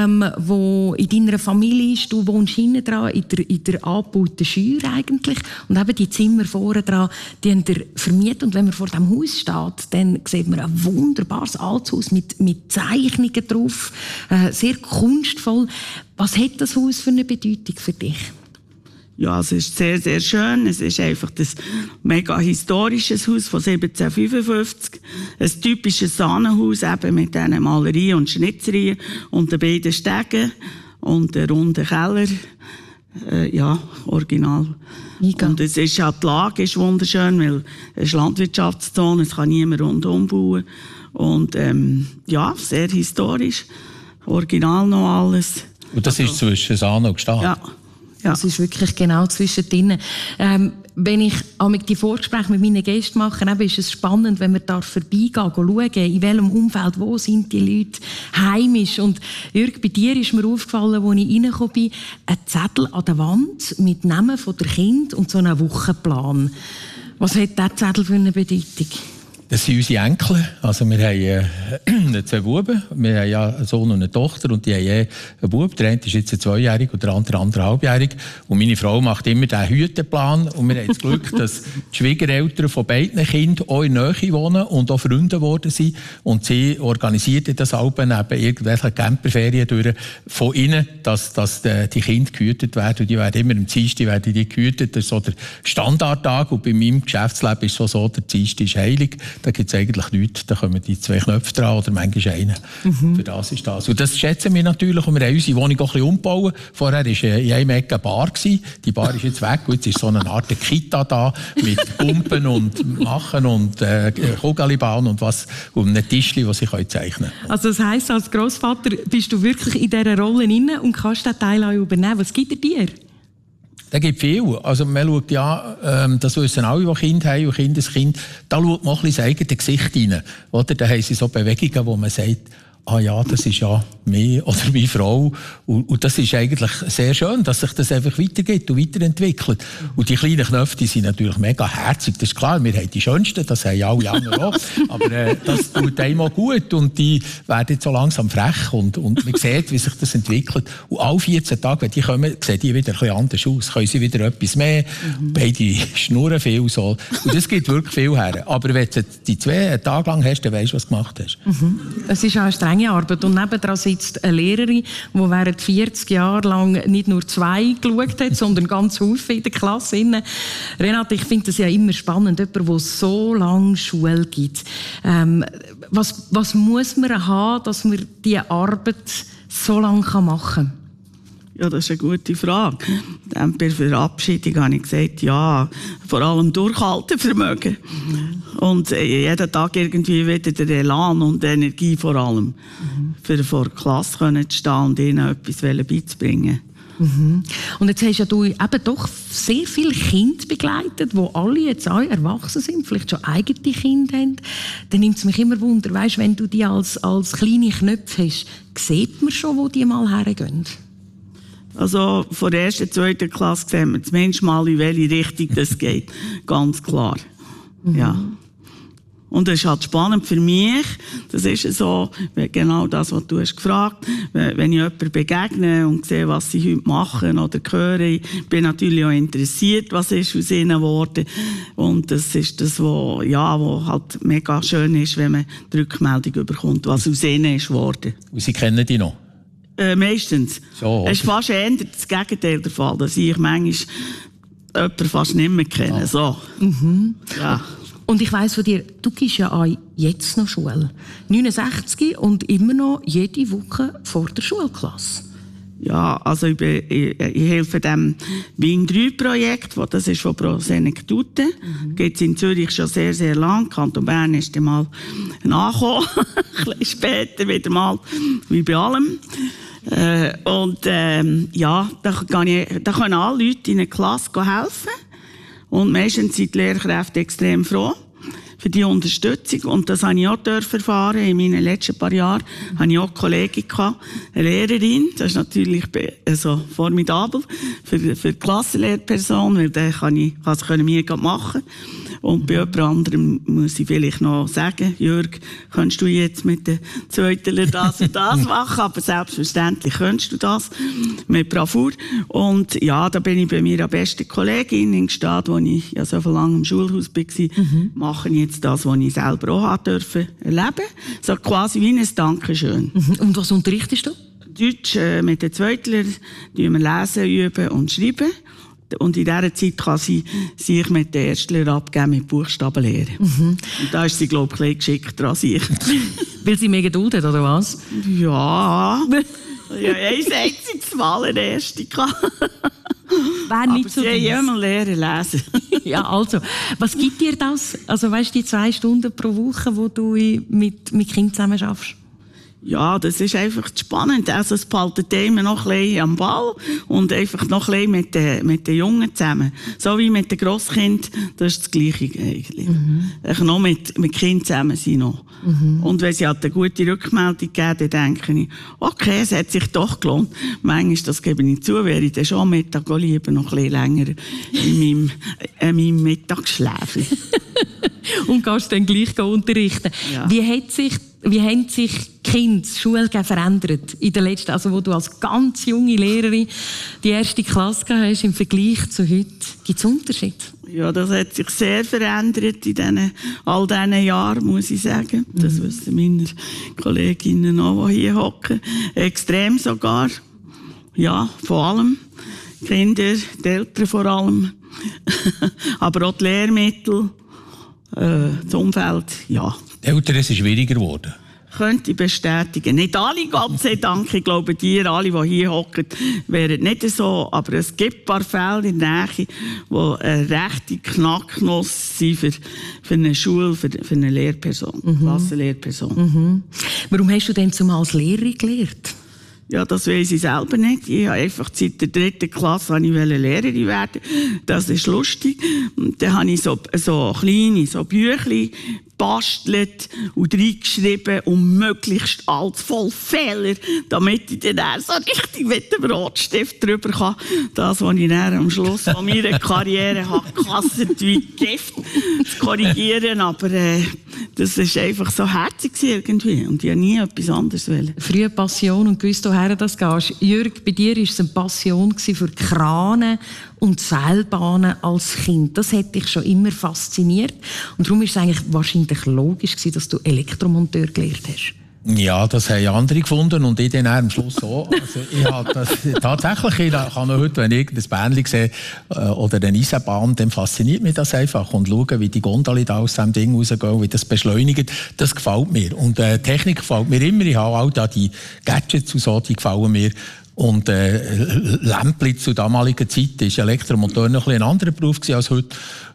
wo in deiner Familie ist. Du wohnst hinten dran, in der angebauten Scheuer eigentlich. Und eben die Zimmer vorne dran, die haben ihr vermietet. Und wenn man vor dem Haus steht, dann sieht man ein wunderbares altes Haus mit Zeichnungen drauf. Sehr kunstvoll. Was hat das Haus für eine Bedeutung für dich? Ja, es ist sehr, sehr schön. Es ist einfach das mega historisches Haus von 1755. Ein typisches Sahnenhaus, eben mit diesen Malerien und Schnitzerien und den beiden Stegen und den runden Keller. Ja, original. Mega. Und es ist auch, die Lage ist wunderschön, weil es ist Landwirtschaftszone, es kann niemand rundum bauen. Und ja, sehr historisch. Original noch alles. Und das ist zwischen Sahne und Gstaad? Ja. Ja. Das ist wirklich genau zwischendrin. Wenn ich die Vorgespräche mit meinen Gästen mache, ist es spannend, wenn man da vorbeigehen, schauen, in welchem Umfeld, wo sind die Leute heimisch. Und Jürg, bei dir ist mir aufgefallen, als ich reingekommen bin, ein Zettel an der Wand mit Namen der Kinder und so einem Wochenplan. Was hat dieser Zettel für eine Bedeutung? Das sind unsere Enkel. Also wir haben 2 Buben. Wir haben ja einen Sohn und eine Tochter. Und die haben einen Bub. Der eine ist jetzt 2-jährig und der andere 1,5-jährig. Und meine Frau macht immer den Hüteplan. Und wir haben das Glück, dass die Schwiegereltern von beiden Kindern auch in der Nähe wohnen und auch Freunde geworden sind. Und sie organisierten das auch neben irgendwelchen Camperferien durch von ihnen, dass die Kinder gehütet werden. Und die werden immer am Dienstag gehütet. Das ist so der Standardtag. Und bei meinem Geschäftsleben ist es so, der Dienstag ist heilig. Da gibt es eigentlich nichts. Da kommen die 2 Knöpfe dran oder manchmal einen. Für das ist das. Und das schätzen wir natürlich. Und wir haben unsere Wohnung auch ein bisschen umgebaut. Vorher war in einem Ecke eine Bar. Die Bar ist jetzt weg. Und jetzt ist so eine Art Kita da mit Pumpen und Machen und Kugelbahn und was. Und einem Tischchen, das sie zeichnen können. Also das heisst, als Grossvater bist du wirklich in dieser Rolle drin und kannst den Teil auch übernehmen. Was gibt er dir? Da gibt viel. Also man schaut ja, das wissen alle, die Kinder haben und Kindeskind, da schaut man auch ein bisschen das eigene Gesicht rein. Oder? Da haben sie so Bewegungen, wo man sagt, ah ja, das ist ja mir oder meine Frau. Und das ist eigentlich sehr schön, dass sich das einfach weitergeht und weiterentwickelt. Und die kleinen Knöpfe, die sind natürlich mega herzig. Das ist klar, wir haben die schönsten, das haben alle anderen auch. Aber das tut einem auch gut und die werden jetzt so langsam frech und man sieht, wie sich das entwickelt. Und alle 14 Tage, wenn die kommen, sehen die wieder ein bisschen anders aus. Können sie wieder etwas mehr, beide schnurren viel so. Und das gibt wirklich viel her. Aber wenn du die 2 Tage lang hast, dann weisst du, was du gemacht hast. Es ist auch eine strenge Arbeit. Und nebenan sitzt eine Lehrerin, die während 40 Jahre lang nicht nur 2 geschaut hat, sondern ganz häufig in der Klasse. Renate, ich finde das ja immer spannend, jemand, der so lange Schule gibt. Was muss man haben, dass man diese Arbeit so lange machen kann? Ja, das ist eine gute Frage. Bei der Verabschiedung habe ich gesagt, ja, vor allem Durchhaltevermögen. Und jeden Tag irgendwie wieder der Elan und die Energie vor allem. Für vor der Klasse zu stehen und ihnen etwas beizubringen. Und jetzt hast ja du eben doch sehr viele Kinder begleitet, die alle jetzt auch erwachsen sind, vielleicht schon eigene Kinder haben. Dann nimmt es mich immer Wunder, weißt, wenn du die als kleine Knöpfe hast, sieht man schon, wo die mal hergehen? Also von der 1. 2. Klasse sehen wir zumindest mal, in welche Richtung das geht. Ganz klar. Ja. Und das ist halt spannend für mich. Das ist so, genau das, was du hast gefragt. Wenn ich jemanden begegne und sehe, was sie heute machen oder höre, ich bin natürlich auch interessiert, was ist aus ihnen geworden. Und das ist das, was halt mega schön ist, wenn man die Rückmeldung bekommt, was aus ihnen ist geworden. Und Sie kennen die noch? Meistens. So, es ist fast eher das Gegenteil der Fall, dass ich manchmal jemanden fast nicht mehr kenne. So. Ja. Und ich weiss von dir, du gehst ja auch jetzt noch Schule. 69 und immer noch jede Woche vor der Schulklasse. Ja, also ich helfe dem Wien 3-Projekt, das ist von Pro Senectute. Geht es in Zürich schon sehr, sehr lang. Kanton Bern ist dann mal nachgekommen. Ein bisschen später wieder mal, wie bei allem. Ja, da können alle Leute in der Klasse helfen. Und meistens sind die Lehrkräfte extrem froh für die Unterstützung. Und das habe ich auch erfahren. In meinen letzten paar Jahren hatte ich auch eine Kollegin gehabt, eine Lehrerin. Das ist natürlich formidabel für die Klassenlehrperson, weil das können wir machen. Und bei jemand anderem muss ich vielleicht noch sagen, Jörg, kannst du jetzt mit den Zweiteln das und das machen, aber selbstverständlich kannst du das mit Bravour. Und ja, da bin ich bei mir an beste Kollegin in Gstaad, wo ich ja so lange im Schulhaus war, mache ich jetzt das, was ich selber auch erleben durfte. So quasi wie ein Dankeschön. Und was unterrichtest du? Deutsch mit den Zweitlern, die wir lesen, üben und schreiben. Und in dieser Zeit kann sie sich mit den Erstlern abgeben mit Buchstabenlehre. Und da ist sie, glaube ich, ein bisschen geschickter als ich. Weil sie mehr Geduld hat, oder was? Ja. Ja, ein einziges Mal eine Erste gehabt. Wäre nicht so sie haben ja immer lernen lesen. Ja, also, was gibt dir das? Also, weißt du, die 2 Stunden pro Woche, wo du mit Kindern zusammen schaffst? Ja, das ist einfach spannend. Also, es behaltet immer noch ein bisschen am Ball und einfach noch ein bisschen mit den Jungen zusammen. So wie mit den Grosskindern, das ist das Gleiche eigentlich. Noch mit Kindern zusammen sein noch. Und wenn sie halt eine gute Rückmeldung geben, dann denke ich, okay, es hat sich doch gelohnt. Manchmal, das gebe ich zu, wäre ich dann schon am Mittag lieber noch ein bisschen länger in meinem Mittagsschläfchen. Und kannst dann gleich unterrichten. Ja. Wie haben sich die Kinder, das Schulgehen verändert in der letzten, also wo du als ganz junge Lehrerin die 1. Klasse gehabt hast, im Vergleich zu heute? Gibt es Unterschiede? Ja, das hat sich sehr verändert in all diesen Jahren, muss ich sagen. Das wissen meine Kolleginnen auch, die hier hocken. Extrem sogar. Ja, vor allem. Kinder, die Eltern vor allem. Aber auch die Lehrmittel, das Umfeld, ja. Die Eltern sind schwieriger geworden. Könnte ich bestätigen. Nicht alle, Gott sei Dank. Ich glaube, die alle, die hier hocken, wären nicht so. Aber es gibt ein paar Fälle in der Nähe, die eine rechte Knacknuss sind für eine Schule, für eine Lehrperson, Klassenlehrperson. Warum hast du denn zumal als Lehrerin gelernt? Ja, das weiss ich selber nicht. Ich habe einfach seit der 3. Klasse Lehrerin werden. Das ist lustig. Und dann habe ich so kleine Büchlein bastelt und reingeschrieben und möglichst alles voll Fehler, damit ich dann so richtig mit dem Rotstift drüber kann. Das, was ich dann am Schluss von meiner Karriere habe gekasset wie Gift, zu korrigieren. Aber das war einfach so herzig irgendwie. Und ich wollte nie etwas anderes wollen. Frühe Passion und gewusst, woher das gehst. Jürg, bei dir war es eine Passion für Kranen und Seilbahnen als Kind. Das hat dich schon immer fasziniert. Und darum ist es eigentlich wahrscheinlich logisch gewesen, dass du Elektromonteur gelernt hast. Ja, das haben andere gefunden und ich dann am Schluss auch. Also ich habe das tatsächlich, ich kann noch heute, wenn ich irgendein Bändchen sehe oder eine Eisenbahn, dann fasziniert mich das einfach. Und schauen, wie die Gondel da aus dem Ding rausgehen, wie das beschleunigt, das gefällt mir. Und Technik gefällt mir immer. Ich habe auch da die Gadgets und so, die gefallen mir. Und Lämpchen zur damaligen Zeit war Elektromonteur noch ein anderer Beruf als heute.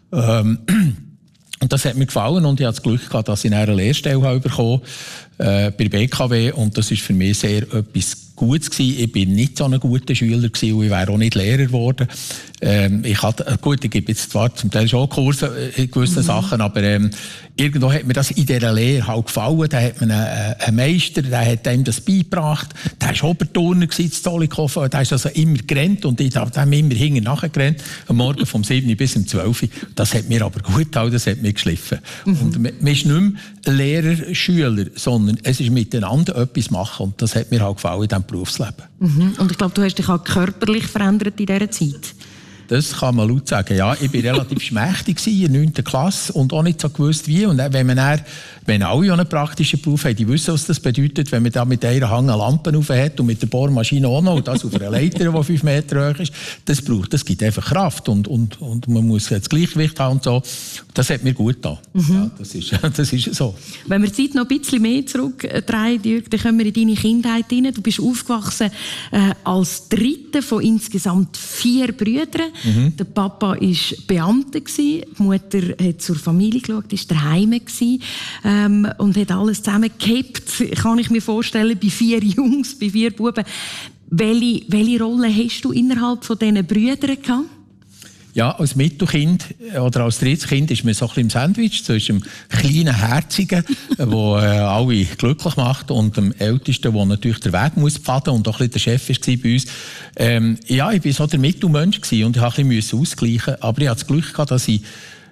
Und das hat mir gefallen und ich hatte das Glück gehabt, dass ich eine Lehrstelle bekommen habe, bei BKW. Und das war für mich sehr etwas Gutes gewesen. Ich bin nicht so ein guter Schüler gewesen und ich wäre auch nicht Lehrer geworden. Ich gebe jetzt zwar zum Teil schon Kurse in gewissen Sachen, aber irgendwo hat mir das in dieser Lehre halt gefallen. Da hat man einen Meister, der hat einem das beigebracht. Der war Oberturner in Zollikofen. Der ist also immer gerannt und ich habe immer hinten nachgerannt. Am Morgen vom 7 bis um 12. Das hat mir aber gut gehalten, das hat mir geschliffen. Und man ist nicht mehr Lehrer, Schüler, sondern es ist miteinander etwas machen und das hat mir halt gefallen in diesem Berufsleben. Und ich glaube, du hast dich auch körperlich verändert in dieser Zeit. Das kann man laut sagen. Ja, ich war relativ schmächtig in der 9. Klasse und auch nicht so gewusst wie. Und wenn alle einen praktischen Beruf haben, die wissen, was das bedeutet, wenn man da mit einer Hand Lampen auf hat und mit der Bohrmaschine auch noch und das auf einer Leiter, die 5 Meter hoch ist, das gibt einfach Kraft und man muss das Gleichgewicht haben und so. Das hat mir gut getan. Ja, das ist so. Wenn wir die Zeit noch ein bisschen mehr zurückdrehen, Jürg, dann kommen wir in deine Kindheit hinein. Du bist aufgewachsen als Dritter von insgesamt 4 Brüdern. Der Papa war Beamter, die Mutter hat zur Familie geschaut, war daheim und hat alles zusammengehabt, kann ich mir vorstellen, bei 4 Jungs, bei 4 Buben. Welche Rolle hast du innerhalb von diesen Brüdern gehabt? Ja, als Mittelkind oder als drittes Kind ist man so ein bisschen im Sandwich zwischen dem kleinen Herzigen, der alle glücklich macht, und dem Ältesten, der natürlich den Weg muss pfaden und auch ein bisschen der Chef war bei uns. Ja, ich war so der Mittelmensch und ich musste ein bisschen ausgleichen. Aber ich hatte das Glück gehabt, dass ich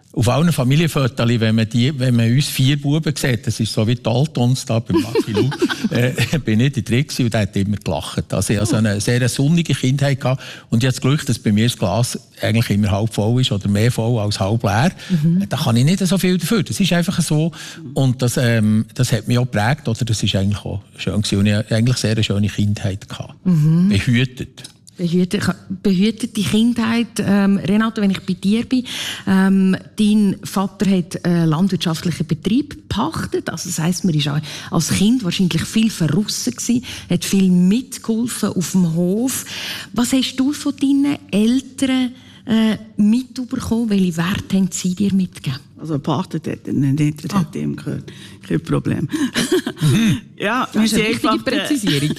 Auf allen Familienfotos, wenn man uns 4 Buben sieht, das ist so wie die Altons da beim Lucky Luke, bin ich da drin und der hat immer gelacht. Also ich hatte eine sehr sonnige Kindheit gehabt und ich habe das Glück, dass bei mir das Glas eigentlich immer halb voll ist oder mehr voll als halb leer. Da kann ich nicht so viel dafür. Das ist einfach so. Und das hat mich auch geprägt, oder? Das ist eigentlich auch schön gewesen. Und ich hatte eigentlich sehr eine schöne Kindheit gehabt. Behütet. Behütete Kindheit. Renate, wenn ich bei dir bin, dein Vater hat einen landwirtschaftlichen Betrieb gepachtet. Also das heisst, man war als Kind wahrscheinlich viel verrissen gewesen, hat viel mitgeholfen auf dem Hof. Was hast du von deinen Eltern mitbekommen? Welche Werte haben sie dir mitgegeben? Also gepachtet hat er nicht, das hat ihm gehört. Kein Problem. Ja, das ist eine richtige Präzisierung.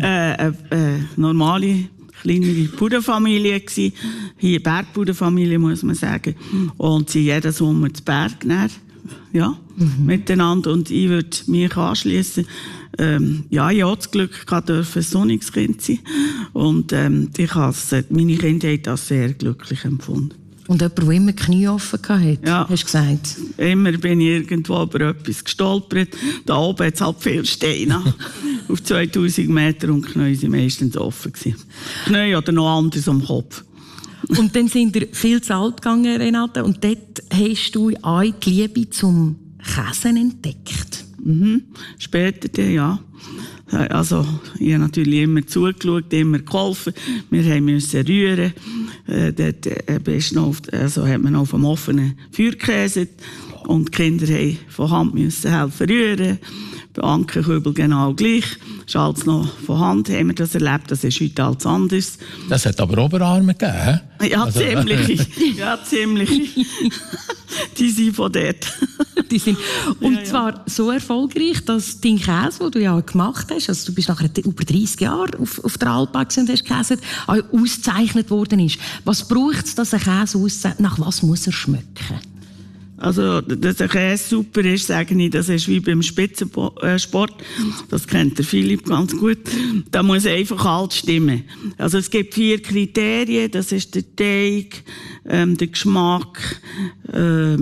Normale kleinere Bauernfamilie gsi, hier Bergbauernfamilie muss man sagen, und sie jeden Sommer zu Berg miteinander, und ich würde mich anschliessen. Ich hatte das Glück, ein sonniges Kind sein, und ich habe meine Kindheit als sehr glücklich empfunden. Und jemand, der immer Knie offen hatte, hast du gesagt? Immer bin ich irgendwo über etwas gestolpert. Da oben hat es halt viele Steine. Auf 2000 Meter, und die Knie waren meistens offen. Knie oder noch anders am Kopf. Und dann sind wir viel zu alt gegangen, Renate, und dort hast du auch die Liebe zum Käse entdeckt. Später dann, ja. Also, ich habe natürlich immer zugeschaut, immer geholfen. Wir mussten rühren. Dort hat man auf dem offenen Feuer gekäset. Und die Kinder mussten von Hand helfen rühren. Bei Ankenkübel genau gleich. Das ist alles noch von Hand, haben wir das erlebt. Das ist heute alles anders. Das hat aber Oberarme gegeben, he? Ja, also, ziemlich. Ja, ziemlich. Die sind von dort. Die sind. Und zwar so erfolgreich, dass dein Käse, den du ja gemacht hast, also du bist nachher über 30 Jahre auf der Alpbach und hast gekäset, auch ausgezeichnet worden ist. Was braucht es, dass ein Käse auszeichnet? Nach was muss er schmecken? Also, dass ein Käse super ist, sage ich, das ist wie beim Spitzensport. Das kennt der Philipp ganz gut. Da muss einfach alles stimmen. Also, es gibt 4 Kriterien. Das ist der Teig, der Geschmack, das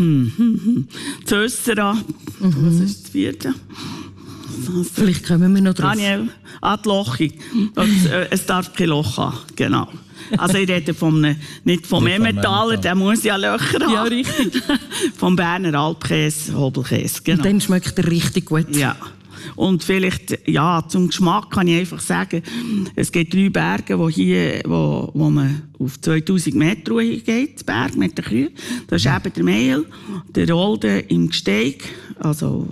Össera. Was ist das 4.? Vielleicht kommen wir noch drauf. Daniel, die Lochung. Es darf kein Loch haben, genau. Also ich rede nicht vom Emmentaler, der muss ja Löcher haben. Ja, richtig. Vom Berner Alpkäse, Hobelkäse, genau. Und dann schmeckt er richtig gut. Ja. Und vielleicht, ja, zum Geschmack kann ich einfach sagen, es gibt 3 Berge, wo man auf 2000 Meter Ruhe geht, Berg mit den Kühen. Das ist eben der Meil, der Olde im Gsteig, also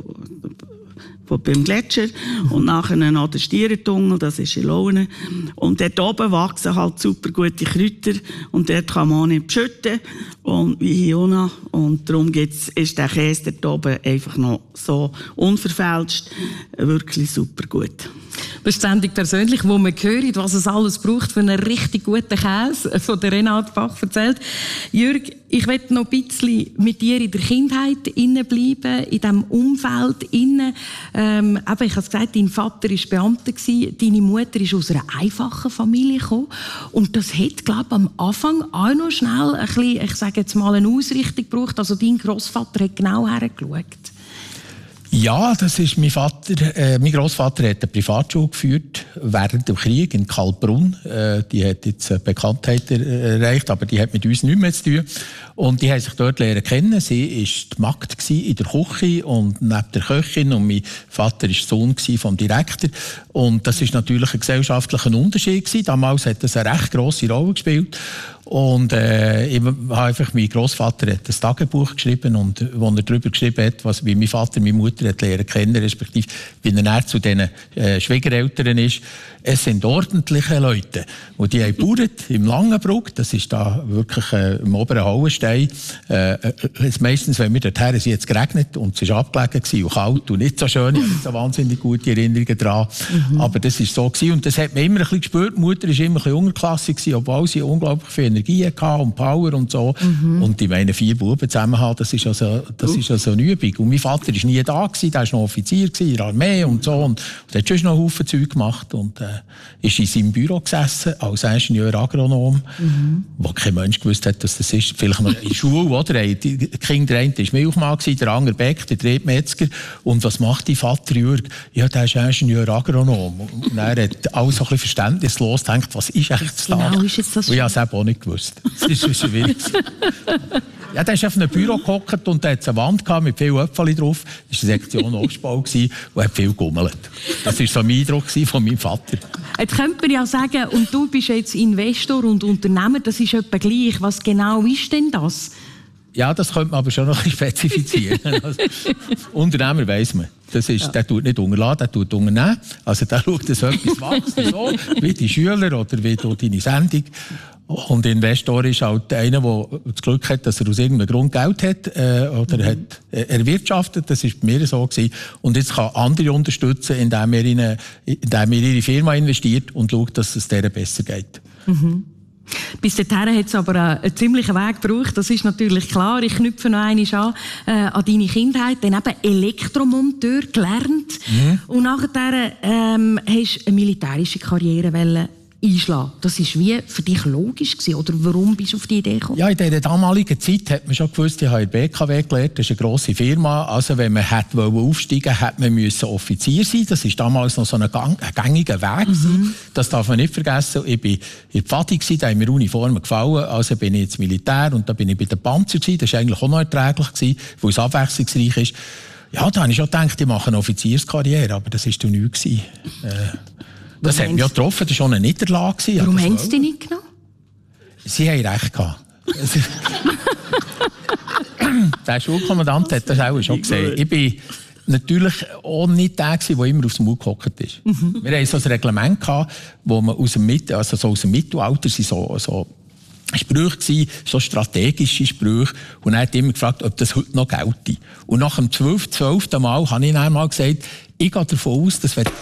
beim Gletscher, und nachher noch der Stierentunnel, das ist in Laune. Und dort oben wachsen halt super gute Kräuter, und dort kann man auch nicht beschütten, und wie hier unten. Und darum ist der Käse dort oben einfach noch so unverfälscht, wirklich super gut. Das ist ständig persönlich, wo man hört, was es alles braucht für einen richtig guten Käse, von der Renate Bach erzählt. Jürg, ich möchte noch ein bisschen mit dir in der Kindheit bleiben, in diesem Umfeld innen. Ich habe gesagt, dein Vater war Beamter, deine Mutter ist aus einer einfachen Familie gekommen. Und das hat, glaube ich, am Anfang auch noch schnell ein bisschen, ich sage jetzt mal, eine Ausrichtung gebraucht. Also dein Grossvater hat genau hergeschaut. Ja, das ist mein Vater. Mein Grossvater hat eine Privatschule geführt während dem Krieg in Kaltbrunn. Die hat jetzt Bekanntheit erreicht, aber die hat mit uns nichts mehr zu tun. Und die haben sich dort lernen kennen. Sie war die Magd in der Küche und neben der Köchin, und mein Vater war Sohn vom Direktor. Und das ist natürlich ein gesellschaftlicher Unterschied gewesen. Damals hat das eine recht grosse Rolle gespielt. Und ich habe einfach, mein Grossvater hat ein Tagebuch geschrieben, und wo er darüber geschrieben hat, wie mein Vater meine Mutter hat lernen kennen, respektive wie er zu diesen Schwiegereltern ist. Es sind ordentliche Leute, die haben gebaut im Langenbruck, das ist da wirklich im oberen Hauenstein. Meistens, wenn wir dorthin sind, jetzt geregnet und es war abgelegen und kalt und nicht so schön. Ich habe nicht so wahnsinnig gute Erinnerungen daran. Aber das war so gewesen. Und das hat man immer ein bisschen gespürt. Die Mutter war immer ein bisschen unterklassig gewesen, obwohl sie unglaublich viel Energie hatte und Power und so. Und ich meine, 4 Buben zusammen haben, das ist also eine Übung. Und mein Vater war nie da gewesen, der war noch Offizier gewesen, in der Armee und so. Und er hat schon noch einen Haufen Zeug gemacht und ist in seinem Büro gesessen als Ingenieur-Agronom, wo kein Mensch gewusst hat, dass das ist. Vielleicht noch in der Schule, oder? Die Kinder, der eine war Milchmann, der andere Bäck, der dritte Metzger. Und was macht die Vater Jürg? Ja, der ist Ingenieur-Agronom. Und er hat alles so ein bisschen verständnislos gedacht, was ist eigentlich das? Genau, ist jetzt das und ich habe es eben auch nicht gewusst. Das ist schwierig. Ja, der ist auf einem Büro gehockt und da hat eine Wand gehabt mit vielen Äpfeln drauf. Das war eine Sektion Obstbau und hat viel gegummelt. Das war so mein Eindruck von meinem Vater. Jetzt könnte man ja sagen, und du bist jetzt Investor und Unternehmer, das ist etwa gleich. Was genau ist denn das? Ja, das könnte man aber schon noch ein bisschen spezifizieren. Also, Unternehmer weiss man. Das ist, der tut nicht unterlassen, der tut unternehmen. Also der schaut, dass etwas wächst, so, wie die Schüler oder wie du deine Sendung. Und Investor ist halt einer, der das Glück hat, dass er aus irgendeinem Grund Geld hat oder hat erwirtschaftet. Das war bei mir so gewesen. Und jetzt kann andere unterstützen, indem er in ihre Firma investiert und schaut, dass es denen besser geht. Mhm. Bis dahin hat es aber einen ziemlichen Weg gebraucht, das ist natürlich klar. Ich knüpfe noch einmal an deine Kindheit, dann eben Elektromonteur gelernt. Und nachher hast du eine militärische Karriere einschlagen. Das war wie für dich logisch gewesen, oder warum bist du auf die Idee gekommen? Ja, in dieser damaligen Zeit hat man schon gewusst, ich habe in der BKW gelernt, das ist eine grosse Firma. Also wenn man aufsteigen wollte, hätte man Offizier sein. Das war damals noch so ein gängiger Weg. Das darf man nicht vergessen. Ich war in der Pfadi, da haben mir Uniformen gefallen. Also bin ich ins Militär und da bin ich bei den Panzer gewesen. Das war eigentlich auch noch erträglich gewesen, weil es abwechslungsreich ist. Ja, da habe ich schon gedacht, ich mache eine Offizierskarriere, aber das war dann nichts. Das hat mich ja getroffen, das war schon eine Niederlage. Warum haben sie dich nicht genommen? Sie haben recht gehabt. Der Schulkommandant hat das auch schon gesehen. Ich bin natürlich auch nicht der, der immer aufs Maul gehockt ist. Wir hatten so ein Reglement gehabt, wo man aus dem Mittelalter so Sprüche gewesen, so strategische Sprüche. Und er hat immer gefragt, ob das heute noch gelte. Und nach dem 12. Mal habe ich dann mal gesagt, ich gehe davon aus, das wird...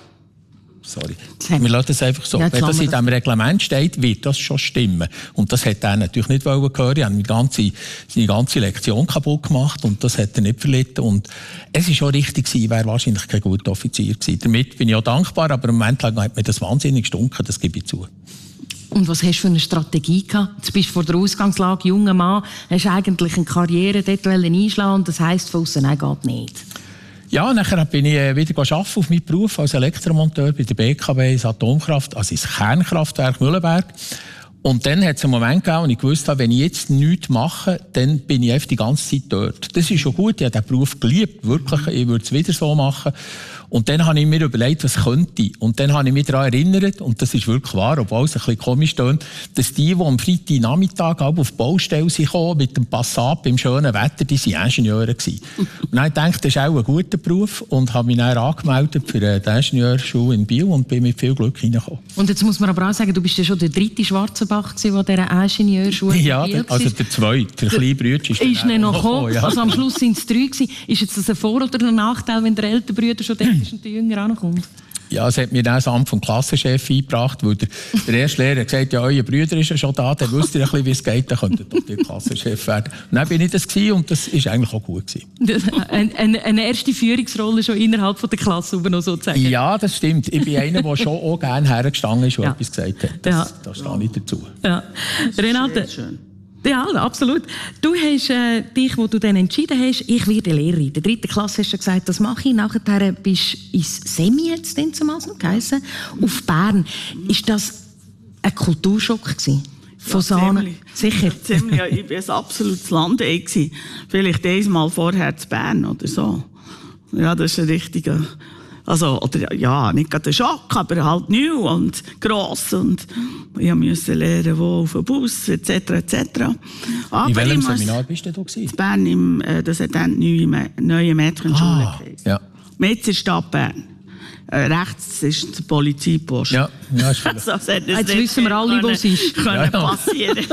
Sorry. Wir lassen das einfach so. Ja, wenn das in diesem Reglement steht, wird das schon stimmen. Und das hat er natürlich nicht hören. Ich habe seine ganze Lektion kaputt gemacht und das hat er nicht verlitten. Und es war schon richtig gewesen, wäre wahrscheinlich kein guter Offizier gewesen. Damit bin ich auch dankbar, aber im Moment lang hat mir das wahnsinnig gestunken, das gebe ich zu. Und was hast du für eine Strategie gehabt? Jetzt bist du vor der Ausgangslage, junger Mann, hast eigentlich eine Karriere dort einschlagen und das heisst von aussen, nein, geht nicht. Ja, nachher bin ich wieder arbeiten auf meinen Beruf als Elektromonteur bei der BKW, ins Atomkraft, also ins Kernkraftwerk Mühleberg. Und dann hat es einen Moment gegeben, wo ich gewusst habe, wenn ich jetzt nichts mache, dann bin ich einfach die ganze Zeit dort. Das ist schon gut, ich habe diesen Beruf geliebt, wirklich, ich würde es wieder so machen. Und dann habe ich mir überlegt, was könnte ich. Und dann habe ich mich daran erinnert, und das ist wirklich wahr, obwohl es ein bisschen komisch tönt, dass die am Freitagnachmittag auf die Baustelle kamen, mit dem Passat beim schönen Wetter, die waren Ingenieure gewesen. Und dann habe ich gedacht, das ist auch ein guter Beruf und habe mich dann angemeldet für die Ingenieurschule in Biel und bin mit viel Glück reingekommen. Und jetzt muss man aber auch sagen, du bist ja schon der dritte Schwarzenbach gewesen, der dieser Ingenieurschule ja, also der zweite, der kleine Bruder ist dann noch gekommen. Ja. Also am Schluss sind es 3 gewesen. Ist jetzt das ein Vor- oder ein Nachteil, wenn der ältere Bruder schon dort ist und der Jünger auch noch kommt? Ja, es hat mir dann das Amt vom Klassenchef eingebracht, weil der erste Lehrer hat gesagt, ja, euer Bruder ist ja schon da, dann wisst ihr ein bisschen, wie es geht, dann könnt ihr doch der Klassenchef werden. Und dann bin ich das gewesen, und das war eigentlich auch gut gewesen. Eine erste Führungsrolle schon innerhalb von der Klasse, noch sozusagen. Ja, das stimmt. Ich bin einer, der schon auch gerne hergestanden ist und etwas gesagt hat. Da stehe ich dazu. Ja. Renate. Ja, absolut. Du hast dich, wo du dann entschieden hast, ich werde Lehrerin. In der 3. Klasse hast du gesagt, das mache ich. Nachher bist du ins Semi jetzt damals noch geheißen, auf Bern. Ist das ein Kulturschock gewesen? Von Sahne? Sicher? Ja, ziemlich. Ja, ich war ein absolutes Landei. Vielleicht einmal vorher zu Bern oder so. Ja, das ist ein richtiger... Also, oder, ja, nicht gerade ein Schock, aber halt neu und gross. Und ich musste lernen, wo auf dem Bus, etc. Aber in welchem Seminar bist du da gewesen? In Bern, das hat dann die neue Mädchenschule geheißen. Ja. Mit der Stadt Bern. Rechts ist der Polizeipost. Ja, ist vielleicht. Also, jetzt wissen wir alle, wo es ist. Passieren.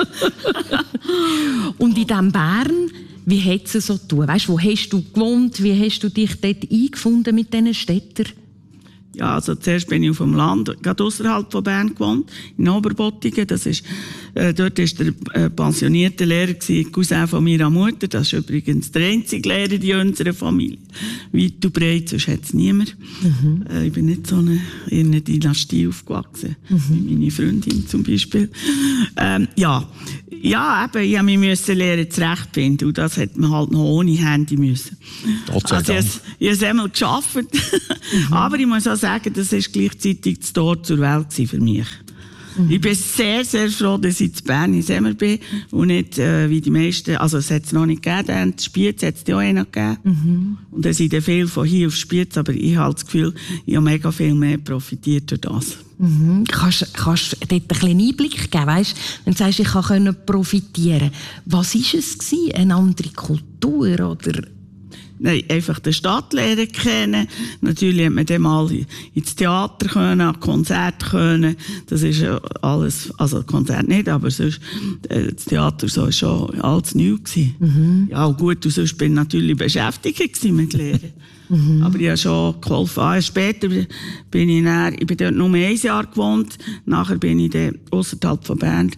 Und in diesem Bern, wie hat es so getan? Weißt, wo hast du gewohnt? Wie hast du dich dort eingefunden mit diesen Städtern? Ja, also zuerst bin ich auf dem Land, gerade ausserhalb von Bern gewohnt, in Oberbottigen. Das ist, dort war der pensionierte Lehrer, Cousin von meiner Mutter. Das ist übrigens der einzige Lehrer in unserer Familie. Weit und breit, sonst hat es niemand. Ich bin nicht so in einer Dynastie aufgewachsen, wie meine Freundin zum Beispiel. Ja, eben, ich musste mich lernen, zurechtfinden. Und das hat man halt noch ohne Handy müssen. Also ich habe es einmal geschafft. Aber ich muss auch sagen, das war gleichzeitig das Tor zur Welt für mich. Ich bin sehr, sehr froh, dass ich in Bern in Semmer bin und nicht wie die meisten, also es hat es noch nicht gegeben, die Spiez hat es auch noch gegeben. Und es sind viele von hier auf Spiez, aber ich habe das Gefühl, ich habe mega viel mehr profitiert durch das. Kannst du dort einen kleinen Einblick geben, weißt? Wenn du sagst, ich kann profitieren. Was war es gewesen? Eine andere Kultur oder? Nein, einfach die Stadt lernen kennen. Natürlich hat man dann mal ins Theater können, an Konzerte können. Das ist ja alles, also Konzert nicht, aber sonst, das Theater so ist schon alles neu gewesen. Ja, und gut, und sonst bin ich natürlich beschäftigt gewesen mit Lehren. Aber ich habe schon geholfen. Später bin ich dort nur 1 Jahr gewohnt. Nachher bin ich dann ausserhalb von Bern,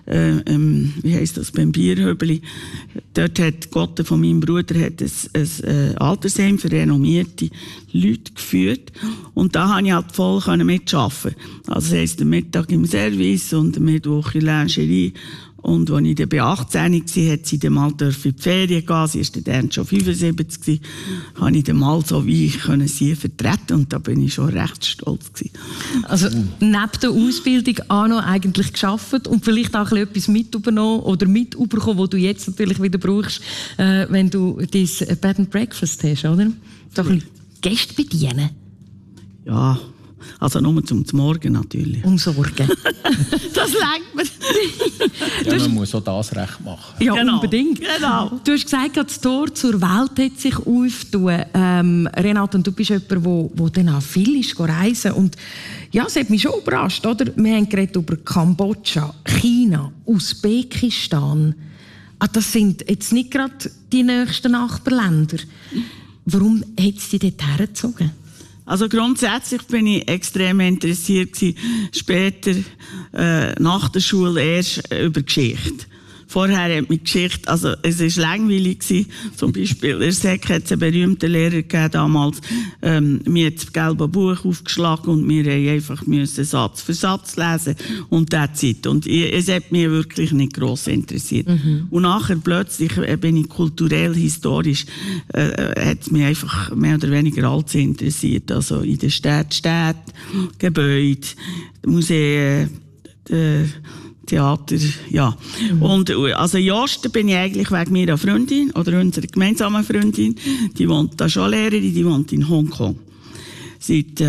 wie heisst das, beim Bierhöbeli. Dort hat Gott von meinem Bruder ein Altersheim für renommierte Leute geführt. Und da konnte ich halt voll mitarbeiten. Also das heisst, am Mittag im Service und am Mittwoch in der Lingerie. Und als ich dann bei 18 war, hat sie dann mal in die Ferien gehen. Sie war dann schon 75 gewesen. Habe ich dann mal so wie ich sie vertreten. Und da bin ich schon recht stolz gewesen. Also, neben der Ausbildung auch noch eigentlich gearbeitet und vielleicht auch etwas mit übernommen oder mit überkommen, was du jetzt natürlich wieder brauchst, wenn du dein Bed and Breakfast hast, oder? So ein bisschen Gäste bedienen. Ja. Also nur zum Morgen natürlich. Umsorgen. Das lenkt mir. Ja, man muss auch das recht machen. Ja, genau. Unbedingt. Genau. Du hast gesagt, das Tor zur Welt hat sich aufgetan. Renate, und du bist jemand, der dann auch viel ist reisen. Und ja, es hat mich schon überrascht, oder? Wir haben geredet über Kambodscha, China, Usbekistan. Das sind jetzt nicht gerade die nächsten Nachbarländer. Warum hat es dich dort hergezogen? Also grundsätzlich bin ich extrem interessiert gewesen, später nach der Schule erst über Geschichte. Vorher hat mich Geschichte, also es war langweilig gewesen. Zum Beispiel in der Sek hat es einen berühmten Lehrer gegeben damals. Mir hat das gelbe Buch aufgeschlagen und wir mussten einfach Satz für Satz lesen und that's. Und es hat mich wirklich nicht gross interessiert. Und nachher plötzlich bin ich kulturell, historisch, hat es mich einfach mehr oder weniger alles interessiert. Also in der Städte, Gebäude, Museen, Theater, ja. Und, also in Osten bin ich eigentlich wegen meiner Freundin, oder unserer gemeinsamen Freundin, die wohnt da schon Lehrerin, die wohnt in Hongkong. Seit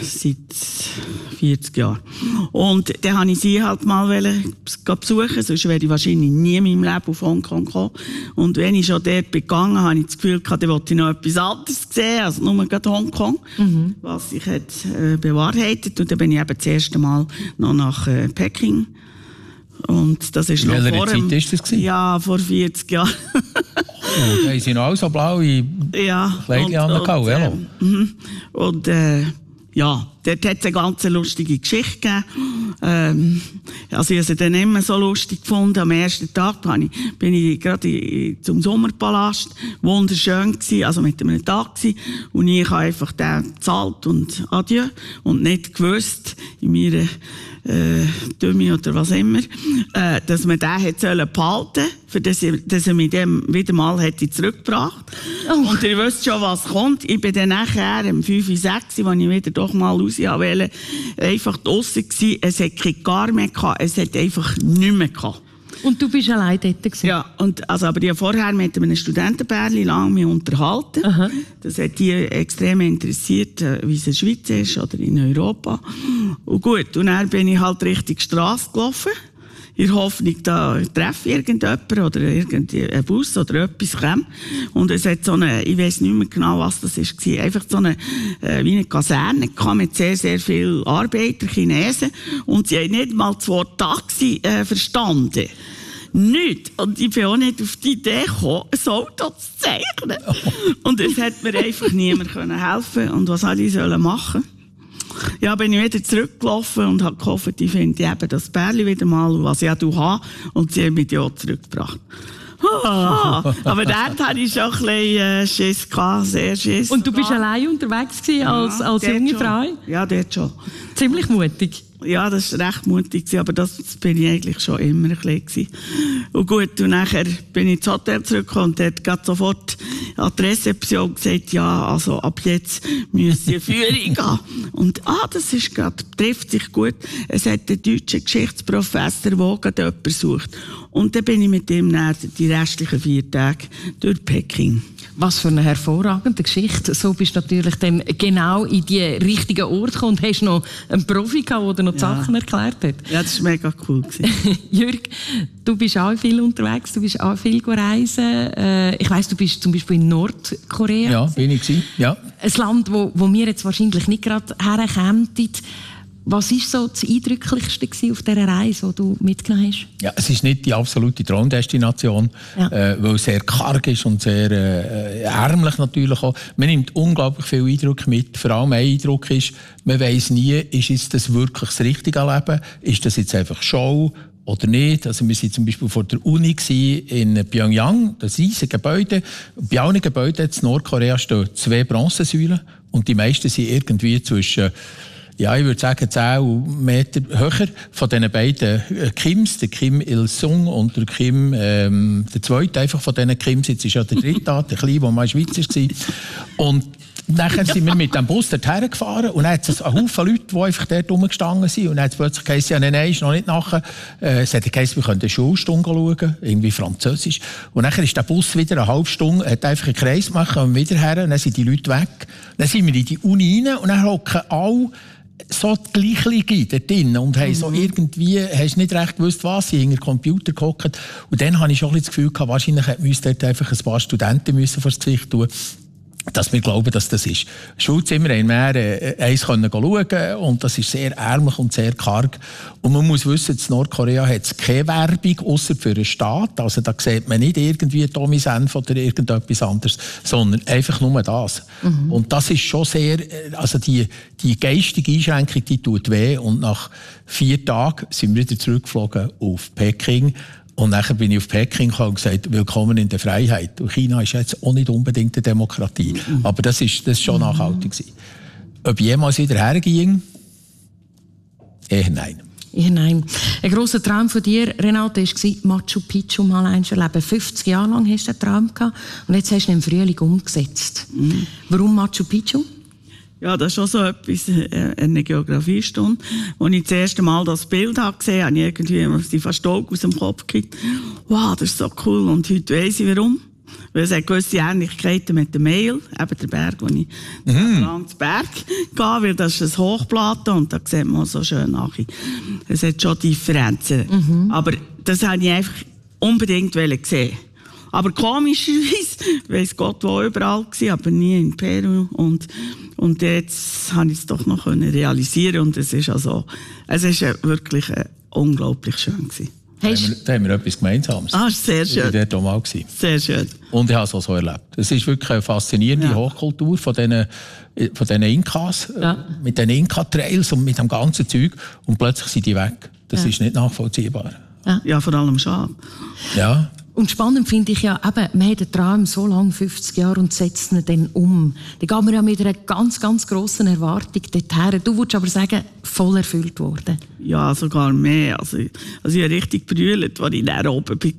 40 Jahren. Und dann wollte ich sie halt mal besuchen, sonst wäre ich wahrscheinlich nie in meinem Leben auf Hongkong gekommen. Und wenn ich schon dort begangen habe ich das Gefühl gehabt, dann wollte ich noch etwas anderes sehen, als nur gerade Hongkong, was sich hat bewahrheitet. Und dann bin ich eben das erste Mal noch nach Peking. Und das ist noch vor Zeit ist das gewesen? Ja, vor 40 Jahren. Oh, da haben sie noch auch so blaue Kleidchen angehauen. Und ja, dort hat es eine ganz lustige Geschichte gegeben. Also ich habe sie dann immer so lustig gefunden. Am ersten Tag bin ich gerade zum Sommerpalast. Wunderschön gewesen, also mit einem Tag gewesen. Und ich habe einfach den gezahlt und adieu. Und nicht gewusst, in meiner Dummi oder was immer, dass man den hätte behalten sollen, dass er mich dem wieder mal hätte zurückgebracht. Oh. Und ihr wisst schon, was kommt. Ich bin dann nachher, um 5, 6, als ich wieder doch mal raus wollte, einfach draussen gewesen. Es hat kein Gar mehr gehabt, es hat einfach nichts mehr gehabt. Und du bist allein dort gewesen? Ja, und, also, aber ich habe vorher mit einem Studentenpärchen lange mich unterhalten. Aha. Das hat die extrem interessiert, wie es in der Schweiz ist oder in Europa. Und gut, und dann bin ich halt Richtung Strasse gelaufen. In der Hoffnung, da treffe ich irgendjemanden oder irgendeinen Bus oder etwas kommt. Und es hat so eine, ich weiss nicht mehr genau, was das war, einfach so eine, wie eine Kaserne mit sehr, sehr vielen Arbeitern, Chinesen. Und sie haben nicht mal das Wort Taxi verstanden. Nicht. Und ich bin auch nicht auf die Idee gekommen, ein Auto zu zeichnen. Und es hat mir einfach niemand helfen können. Und was soll ich machen? Ja, bin ich wieder zurückgelaufen und habe gehofft, ich finde eben das Bärli wieder mal, was ich auch habe. Und sie haben mich ja zurückgebracht. Aber dort hatte ich schon ein bisschen Schiss gehabt, sehr Schiss. Und du bist allein unterwegs gewesen, als junge schon. Frau? Ja, dort schon. Ziemlich mutig. Ja, das war recht mutig, aber das bin ich eigentlich schon immer ein bisschen. Und gut, und nachher bin ich ins Hotel zurückgekommen und dort gerade sofort an die Rezeption gesagt, ja, also ab jetzt müssen Sie Führung gehen. Und das ist gerade, trifft sich gut. Es hat einen deutschen Geschichtsprofessor, der gerade jemanden sucht. Und dann bin ich mit ihm dann die restlichen 4 Tage durch Peking. Was für eine hervorragende Geschichte. So bist du natürlich dann genau in die richtigen Ort gekommen und hast noch einen Profi gehabt, der dir noch die Sachen erklärt hat. Ja, das war mega cool. Jürg, du bist auch viel unterwegs, du bist auch viel reisen. Ich weiss, du bist zum Beispiel in Nordkorea. Ja, bin ich gewesen. Ja. Ein Land, wo wir jetzt wahrscheinlich nicht gerade herkämen. Was war so das Eindrücklichste auf dieser Reise, die du mitgenommen hast? Ja, es ist nicht die absolute Traumdestination, weil es sehr karg ist und sehr ärmlich natürlich auch. Man nimmt unglaublich viel Eindruck mit. Vor allem ein Eindruck ist, man weiss nie, ist das wirklich das richtige Leben? Ist das jetzt einfach Show oder nicht? Also wir waren zum Beispiel vor der Uni in Pyongyang, das riesige Gebäude. Bei allen Gebäuden in Nordkorea stehen 2 Bronzesäulen und die meisten sind irgendwie zwischen, ja, ich würde sagen 10 Meter höher von diesen beiden Kims, der Kim Il-sung und der Kim, der zweite einfach von diesen Kims, jetzt ist ja der dritte da, der Kleine, der mal Schweizer war. Und nachher sind wir mit dem Bus dorthin gefahren und dann hat es einen Haufen Leute, die einfach dort rumgestanden sind. Und dann hat es plötzlich geheißen, ja, nein, ist noch nicht nachher. Es hat geheißen, wir können eine Schulstunde schauen, irgendwie Französisch. Und nachher ist der Bus wieder eine halbe Stunde, hat einfach einen Kreis gemacht, und wieder her, und dann sind die Leute weg. Dann sind wir in die Uni rein und dann hocken alle so die Gleichlichen dort drin und haben so irgendwie, hast nicht recht gewusst, was, sie hinter den Computer gehockt. Und dann habe ich schon das Gefühl gehabt, wahrscheinlich hätten wir uns dort einfach ein paar Studenten müssen vor das Gesicht tun, dass wir glauben, dass das ist. Schulzimmer haben wir eins schauen und das ist sehr ärmlich und sehr karg. Und man muss wissen, in Nordkorea hat es keine Werbung, ausser für den Staat. Also da sieht man nicht irgendwie Tommy Senf oder irgendetwas anderes, sondern einfach nur das. Und das ist schon sehr, also die geistige Einschränkung, die tut weh. Und nach 4 Tagen sind wir wieder zurückgeflogen auf Peking. Und nachher bin ich auf Peking gekommen und gesagt, willkommen in der Freiheit. Und China ist jetzt auch nicht unbedingt eine Demokratie. Aber das ist schon nachhaltig gewesen. Ob ich jemals wieder herging? Eher nein. Ja, nein. Ein grosser Traum von dir, Renate, war Machu Picchu mal erleben. 50 Jahre lang hast du den Traum gehabt und jetzt hast du ihn im Frühling umgesetzt. Warum Machu Picchu? Ja, das ist schon so etwas, eine Geografiestunde. Als ich das erste Mal das Bild gesehen habe, habe ich irgendwie fast Augen aus dem Kopf gekriegt. Wow, das ist so cool. Und heute weiss ich warum. Weil es hat gewisse Ähnlichkeiten mit dem Mail, eben der Berg, wo ich lang zu Berg gehe, weil das ist ein Hochplateau und da sieht man so schön nachher. Es hat schon Differenzen. Aber das habe ich einfach unbedingt gesehen. Aber komischerweise, weiss Gott, wo überall war, aber nie in Peru. Und jetzt habe ich es doch noch realisieren und es ist wirklich unglaublich schön gewesen. Da haben wir etwas Gemeinsames. Sehr schön. Ich war dort auch mal. Sehr schön. Und ich habe es auch so erlebt. Es ist wirklich eine faszinierende Hochkultur von diesen Inkas, mit den Inka-Trails und mit dem ganzen Zeug. Und plötzlich sind die weg. Das ist nicht nachvollziehbar. Ja, vor allem schade. Ja. Und spannend finde ich ja, eben, man hat einen Traum so lange, 50 Jahre, und setzt ihn dann um. Da geht man ja mit einer ganz, ganz grossen Erwartung dorthin. Du würdest aber sagen, voll erfüllt worden. Ja, sogar mehr. Also ich habe richtig brüllt, als ich da oben war.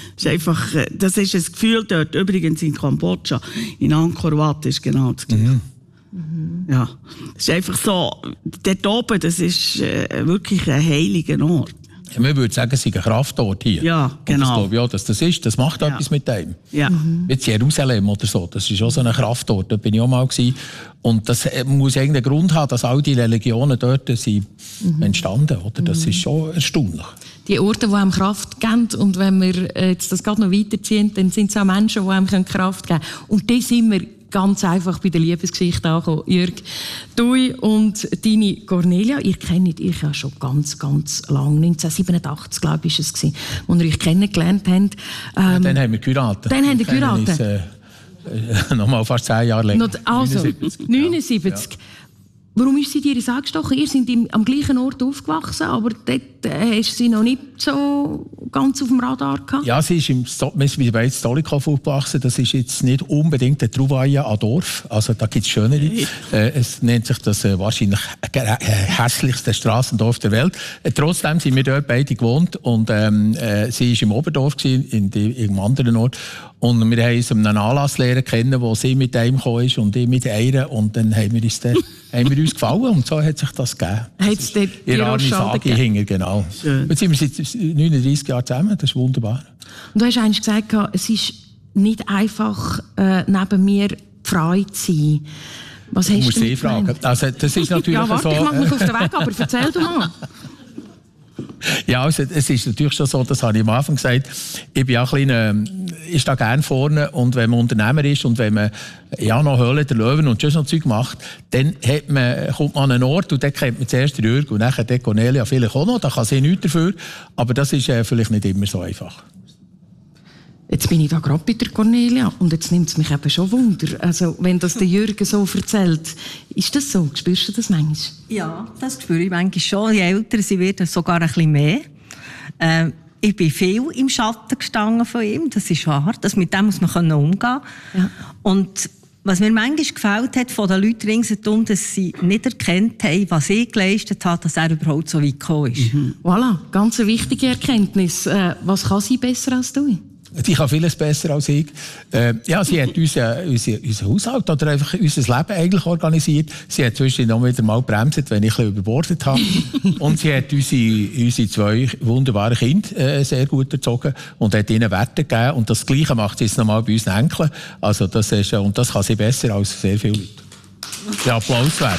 Das ist ein Gefühl dort. Übrigens in Kambodscha, in Angkor Wat, ist genau das Gleiche. Ja, es ist einfach so, dort oben, das ist wirklich ein heiliger Ort. Ja, man würde sagen, es ist ein Kraftort hier. Ja, genau. Und das glaube ich auch, dass das ist. Das macht etwas mit einem. Ja. Jetzt Jerusalem oder so, das ist auch so ein Kraftort. Da bin ich auch mal gewesen. Und das muss irgendeinen Grund haben, dass all die Religionen dort sind entstanden. Oder? Das ist schon erstaunlich. Die Orte, die einem Kraft geben, und wenn wir jetzt das gerade noch weiterziehen, dann sind es auch Menschen, die einem Kraft geben können. Und die sind wir ganz einfach bei der Liebesgeschichte angekommen. Jürg, du und deine Cornelia, ihr kennt euch ja schon ganz, ganz lang. 1987, glaube ich, war es, als ihr euch kennengelernt habt. Dann haben wir geheiratet. Dann haben wir geheiratet. Nochmal fast 10 Jahre länger. Also, 79. Ja. Warum ist sie dir ins Auge gestochen? Ihr seid am gleichen Ort aufgewachsen, aber dort hast du sie noch nicht so ganz auf dem Radar gehabt? Ja, sie ist wir sind bei Stolikow aufgewachsen. Das ist jetzt nicht unbedingt der Trouvaille an Dorf. Also da gibt es schönere. Es nennt sich das wahrscheinlich hässlichste Strassendorf der Welt. Trotzdem sind wir dort beide gewohnt und sie war im Oberdorf, in einem anderen Ort. Und wir haben uns einen Anlass lernen kennen, wo sie mit einem gekommen ist und ich mit einer. Und dann haben wir uns gefallen und so hat sich das gegeben. Hat es dort ihre arme Sage hinger, genau. Schön. Jetzt sind wir seit 39 Jahren zusammen, das ist wunderbar. Und du hast eigentlich gesagt, es ist nicht einfach, neben mir Freude zu sein. Was hast du sie fragen. Also, das ist natürlich ja, warte, so, ich mache mich auf den Weg, aber erzähl du mal. Ja, also, es ist natürlich schon so, das habe ich am Anfang gesagt, ich bin auch ich stehe gerne vorne und wenn man Unternehmer ist und wenn man ja noch Höhle der Löwen und schon so Zeug macht, dann kommt man an einen Ort und dann kennt man zuerst Jürg und nachher die Cornelia vielleicht auch noch, da kann sie nichts dafür, aber das ist vielleicht nicht immer so einfach. Jetzt bin ich da gerade bei der Cornelia und jetzt nimmt es mich eben schon Wunder. Also, wenn das der Jürgen so erzählt, ist das so? Spürst du das manchmal? Ja, das spüre ich manchmal schon. Je älter sie wird, sogar ein bisschen mehr. Ich bin viel im Schatten gestanden von ihm, das ist wahr. Mit dem muss man umgehen können. Ja. Und was mir manchmal gefällt hat von den Leuten ringsherum, dass sie nicht erkannt haben, was ich geleistet habe, dass er überhaupt so weit gekommen ist. Voilà, ganz eine wichtige Erkenntnis. Was kann sie besser als du? Die kann vieles besser als ich. Ja, sie hat unseren Haushalt oder einfach unser Leben eigentlich organisiert. Sie hat zwischendurch noch wieder mal gebremst, wenn ich ein bisschen überbordet habe. Und sie hat unsere 2 wunderbaren Kinder sehr gut erzogen und hat ihnen Werte gegeben. Und das Gleiche macht sie jetzt nochmal bei unseren Enkeln. Also das ist, und das kann sie besser als sehr viele Leute. Der Applaus wert.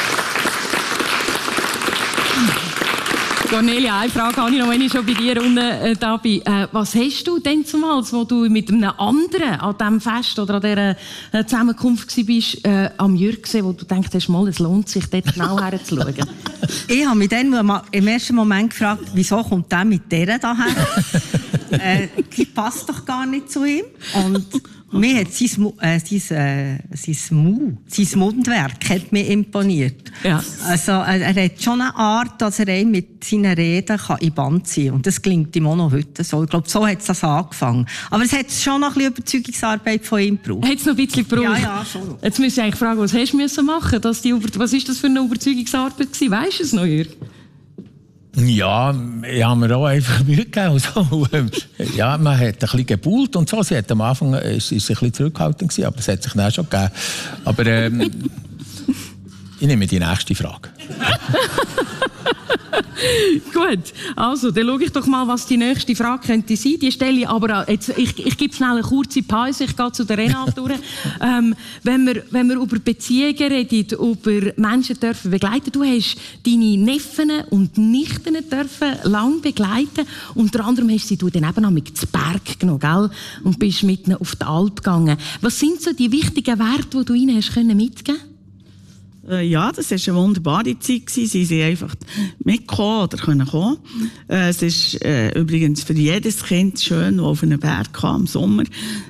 Cornelia, eine Frage habe ich noch, wenn ich schon bei dir unten da bin. Was hast du denn zumals, wo du mit einem anderen an diesem Fest oder an dieser Zusammenkunft warst, am Jürg gesehen, wo du denkst, es lohnt sich, dort genau herzuschauen? Ich habe mich dann im ersten Moment gefragt, wieso kommt der mit der daher? Die passt doch gar nicht zu ihm. Und mir hat sein Mundwerk hat mir imponiert. Ja. Also, er hat schon eine Art, dass er einen mit seinen Reden in den Band ziehen kann. Und das gelingt ihm auch noch heute so. Ich glaube, so hat es das angefangen. Aber es hat schon noch ein bisschen Überzeugungsarbeit von ihm gebraucht. Hat es noch ein bisschen gebraucht? Ja, schon. Jetzt müsste ich eigentlich fragen, was hast du machen müssen? Was ist das für eine Überzeugungsarbeit gewesen? Weisst du es noch, Jürg? Ja, ich habe mir auch einfach Mühe gegeben. So. Ja, man hat ein bisschen gebuhlt und so. Sie hat am Anfang ist ein bisschen zurückhaltend gewesen, aber es hat sich dann schon gegeben. Aber ich nehme die nächste Frage. Gut, also, dann schaue ich doch mal, was die nächste Frage könnte sein. Die stelle ich aber jetzt, ich gebe schnell eine kurze Pause, ich gehe zu der Renate durch. Wenn wir über Beziehungen reden, über Menschen dürfen begleiten, du hast deine Neffen und Nichten dürfen lang begleiten. Unter anderem hast du dann eben auch mit zu Berg genommen, gell? Und bist mit ihnen auf die Alp gegangen. Was sind so die wichtigen Werte, die du ihnen hast mitgeben können? Ja, das war eine wunderbare Zeit. Sie sind einfach mitgekommen oder können kommen. Es ist übrigens für jedes Kind schön, das auf einen Berg kam im Sommer.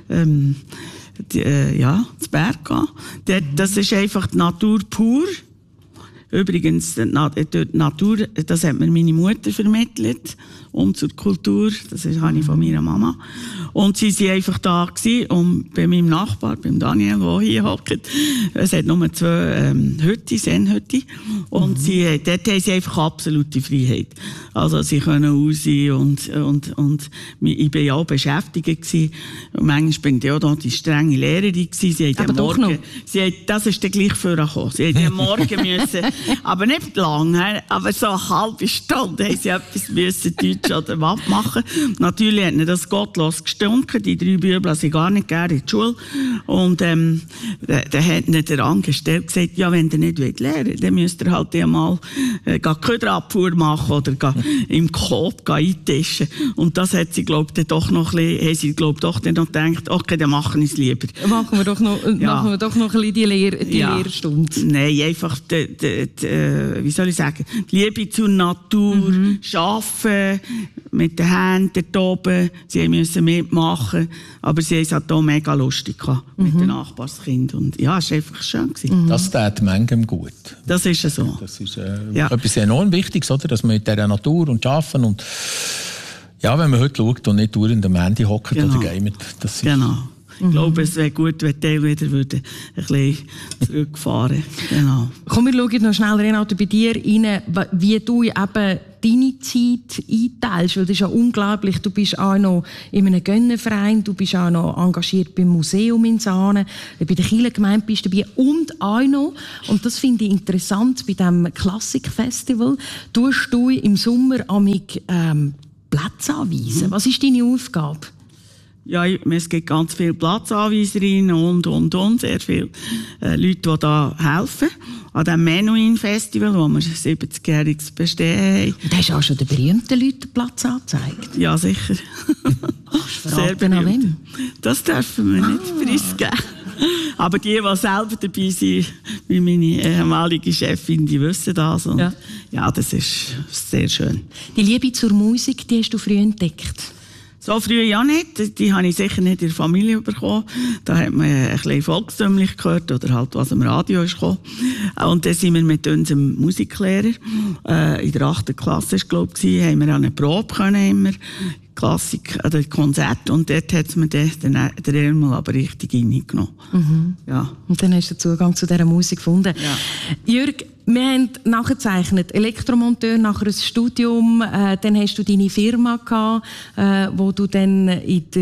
Ja, zu Berg gehen. Das ist einfach die Natur pur. Übrigens, die Natur, das hat mir meine Mutter vermittelt. Und zur Kultur, das habe ich von meiner Mama. Und sie waren einfach da gewesen, und bei meinem Nachbar, beim Daniel, der hier hockt, es hat nur 2 Sennhütten. Und dort haben sie einfach absolute Freiheit. Also, sie können raus und ich war ja auch beschäftigt gewesen. Und manchmal bin ich auch da die strenge Lehrerin gewesen. Sie hat am Morgen, das ist dann gleich vorgekommen. Sie hat am Morgen müssen, aber nicht lange, aber so eine halbe Stunde haben sie etwas müssen, Deutsch oder was machen. Natürlich hat ihnen das gottlos gestunken. Die 3 Bübel sind gar nicht gerne in die Schule. Und dann hat ihnen der Angestellte gesagt, ja, wenn ihr nicht lernen wollt, dann müsst ihr halt einmal Köderabfuhr machen oder im Coop eintischen. Und das hat sie, glaube ich, doch noch ein bisschen, doch gedacht, okay, dann machen wir es lieber. Machen wir doch noch ein bisschen die Lehrstunde. Nein, einfach wie soll ich sagen, die Liebe zur Natur, Arbeiten mit den Händen dort oben. Sie mussten mitmachen, aber sie haben es halt auch mega lustig gehabt mit den Nachbarskindern. Und ja, es war einfach schön. Das tut manchem gut. Das ist so. Das ist etwas enorm Wichtiges, oder? Dass man mit dieser Natur und Arbeiten und ja, wenn man heute schaut und nicht dauernd am Handy hockt oder gamet. Genau. Ich glaube, es wäre gut, wenn die Teil wieder ein bisschen zurückfahren. Genau. Komm, wir schauen noch schnell, Renate, bei dir rein, wie du eben deine Zeit einteilst, weil das ist ja unglaublich. Du bist auch noch in einem Gönnerverein, du bist auch noch engagiert beim Museum in Saanen, bei der Kirchengemeinde bist du dabei und auch noch, und das finde ich interessant, bei diesem Klassikfestival, tust du im Sommer amig Plätze anweisen. Was ist deine Aufgabe? Ja, es gibt ganz viele Platzanweiserinnen und sehr viele Leute, die da helfen. An diesem Menuhin-Festival, wo wir 70-jähriges Bestehen haben. Und hast du auch schon den berühmten Leuten den Platz angezeigt? Ja, sicher. Sehr berühmt. Das dürfen wir nicht preisgeben. Aber die selber dabei sind, wie meine ehemalige Chefin, die wissen das. Und ja, das ist sehr schön. Die Liebe zur Musik, die hast du früh entdeckt? So früh ja nicht. Die habe ich sicher nicht in der Familie bekommen. Da hat man ein bisschen volkstümlich gehört oder halt, was am Radio ist gekommen. Und dann sind wir mit unserem Musiklehrer, in der 8. Klasse, glaube ich, haben wir eine Probe können, immer. Klassik, oder Konzert. Und dort hat es mir den Ärmel aber richtig reingenommen. Ja. Und dann hast du Zugang zu dieser Musik gefunden. Ja. Jürg, wir haben nachgezeichnet, Elektromonteur, nachher ein Studium, dann hast du deine Firma gehabt, wo du dann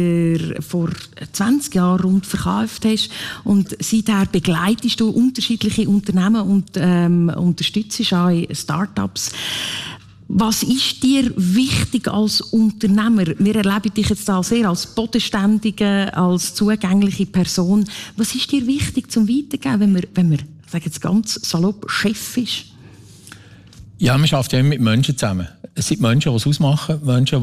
vor 20 Jahren rund verkauft hast. Und seither begleitest du unterschiedliche Unternehmen und unterstützt auch Start-ups. Was ist dir wichtig als Unternehmer? Wir erleben dich jetzt da sehr als bodenständige, als zugängliche Person. Was ist dir wichtig zum Weitergeben, wenn man sage jetzt ganz salopp, Chef ist? Ja, man arbeitet ja mit Menschen zusammen. Es sind Menschen, die es ausmachen, Menschen,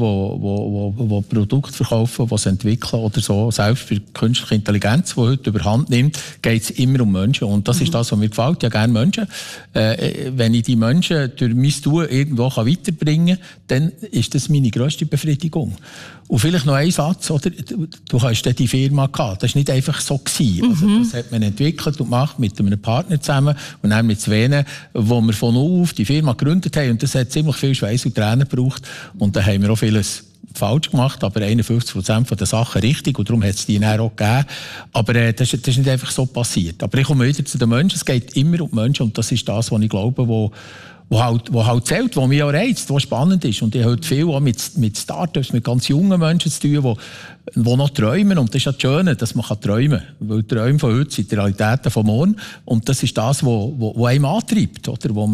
die Produkte verkaufen, die es entwickeln oder so. Selbst für künstliche Intelligenz, die heute überhand nimmt, geht es immer um Menschen. Und das ist das, was mir gefällt. Ja, gerne Menschen. Wenn ich die Menschen durch mein Tun irgendwo weiterbringen kann, dann ist das meine grösste Befriedigung. Und vielleicht noch ein Satz, oder? Du hast ja die Firma gehabt. Das war nicht einfach so gewesen. Also, das hat man entwickelt und gemacht mit einem Partner zusammen und dann mit Svene, wo wir von null auf die Firma gegründet haben. Und das hat ziemlich viel Schweiß und Tränen gebraucht. Und da haben wir auch vieles falsch gemacht, aber 51% der Sachen richtig. Und darum hat es die dann auch gegeben. Aber das ist nicht einfach so passiert. Aber ich komme wieder zu den Menschen. Es geht immer um die Menschen. Und das ist das, was ich glaube, wo halt zählt, wo mich auch reizt, was spannend ist. Und ich habe heute viel auch mit Startups, mit ganz jungen Menschen zu tun, die noch träumen. Und das ist ja das Schöne, dass man träumen kann. Weil die Träume von heute sind die Realitäten von morgen. Und das ist das, was einem antreibt, oder? Wo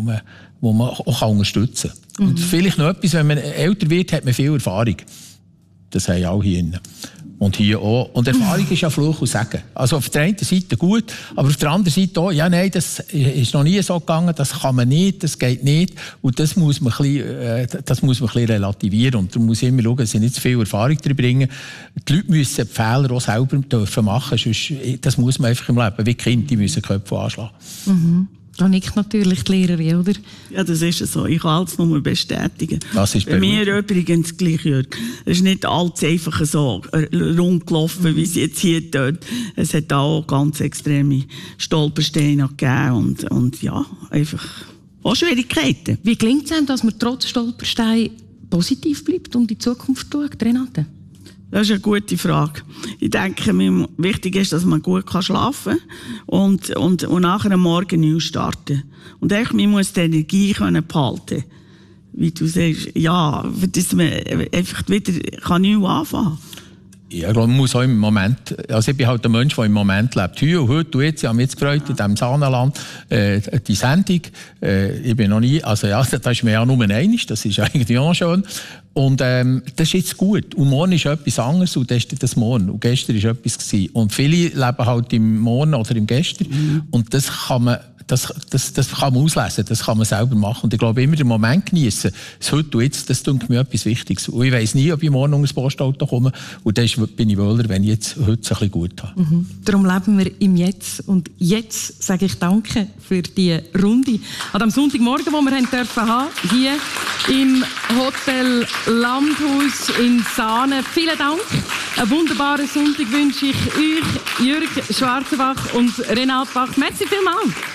man auch unterstützen kann. Und vielleicht noch etwas, wenn man älter wird, hat man viel Erfahrung. Das haben alle hier drin. Und hier auch. Und Erfahrung ist ja Fluch und Segen. Also auf der einen Seite gut, aber auf der anderen Seite auch, ja, nein, das ist noch nie so gegangen, das kann man nicht, das geht nicht. Und das muss man ein bisschen relativieren. Und darum muss ich immer schauen, dass ich nicht zu viel Erfahrung drin bringe. Die Leute müssen die Fehler auch selber dürfen machen, sonst, das muss man einfach im Leben. Wie Kinder, die müssen Köpfe anschlagen. Da nickt natürlich die Lehrerin, oder? Ja, das ist so. Ich kann alles nur bestätigen. Das ist bei mir übrigens gleich, Jörg. Es ist nicht alles einfach so rund gelaufen, wie es jetzt hier tut. Es hat auch ganz extreme Stolpersteine gegeben und ja, einfach auch Schwierigkeiten. Wie gelingt es einem, dass man trotz Stolpersteinen positiv bleibt und in die Zukunft schaut, Renate? Das ist eine gute Frage. Ich denke, wichtig ist, dass man gut schlafen kann und nachher am Morgen neu starten. Und echt, man muss die Energie behalten. Wie du sagst, ja, dass man einfach wieder neu anfangen kann. Ja, ich glaube, man muss auch im Moment, also ich bin halt ein Mensch, der im Moment lebt. Heute und heute, jetzt, ich habe mich jetzt gefreut, in diesem Saanenland, die Sendung, ich bin noch nie, also ja, das ist mir ja nur einmal, das ist eigentlich auch schön. Und das ist jetzt gut. Und morgen ist etwas anderes und das ist das Morgen. Und gestern war etwas gewesen. Und viele leben halt im Morgen oder im Gestern. Und das kann man das kann man auslesen, das kann man selber machen. Und ich glaube, immer den Moment genießen, das Heute und Jetzt, das tut mir etwas Wichtiges. Und ich weiss nie, ob ich morgen unter das Postauto komme. Und dann bin ich wohler, wenn ich jetzt heute es ein bisschen gut habe. Mhm. Darum leben wir im Jetzt. Und jetzt sage ich Danke für die Runde an dem Sonntagmorgen, den wir haben dürfen haben, hier im Hotel Landhaus in Saanen. Vielen Dank. Einen wunderbaren Sonntag wünsche ich euch, Jürg Schwarzenbach und Renate Bach. Merci vielmals.